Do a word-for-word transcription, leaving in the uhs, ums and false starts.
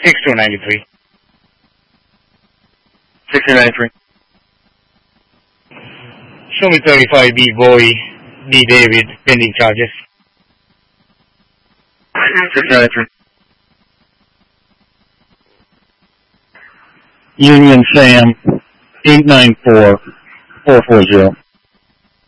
six two nine three. six two nine three. Show me thirty-five B Boy, D David, pending charges. six two nine three. Union Sam, eight nine four, four four zero.